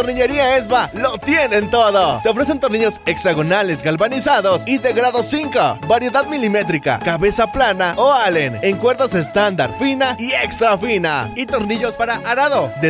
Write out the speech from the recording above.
Tornillería Esba lo tienen todo. Te ofrecen tornillos hexagonales, galvanizados y de grado 5, variedad milimétrica, cabeza plana o Allen, en cuerdas estándar, fina y extra fina, y tornillos para arado de